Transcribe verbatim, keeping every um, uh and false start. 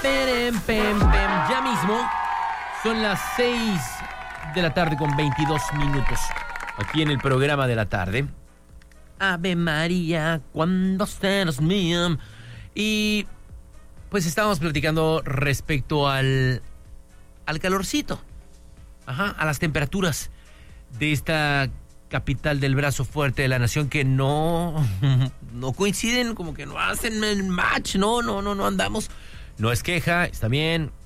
Pem, pem, pem. Ya mismo son las seis de la tarde con veintidós minutos. Aquí en el programa de la tarde. Ave María, cuando seas mía. Y pues estábamos platicando respecto al, al calorcito. Ajá, a las temperaturas de esta capital del brazo fuerte de la nación que no, no coinciden, como que no hacen el match. No, no, no, no andamos. No es queja, está bien.